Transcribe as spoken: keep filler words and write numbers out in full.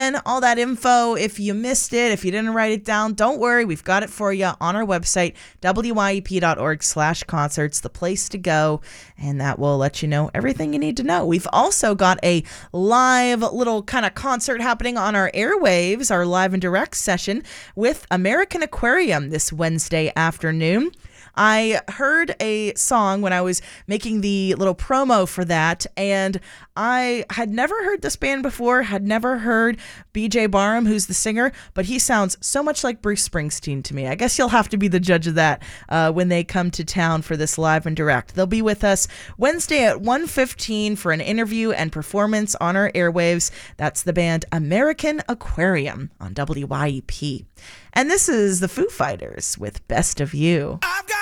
again, all that info, if you missed it, if you didn't write it down, don't worry. We've got it for you on our website, W Y E P dot org slash concerts, the place to go. And that will let you know everything you need to know. We've also got a live little kind of concert happening on our airwaves, our live and direct session with American Aquarium this Wednesday afternoon. I heard a song when I was making the little promo for that, and I had never heard this band before, had never heard B J Barham, who's the singer, but he sounds so much like Bruce Springsteen to me. I guess you'll have to be the judge of that uh, when they come to town for this live and direct. They'll be with us Wednesday at one fifteen for an interview and performance on our airwaves. That's the band American Aquarium on W Y E P. And this is the Foo Fighters with Best of You.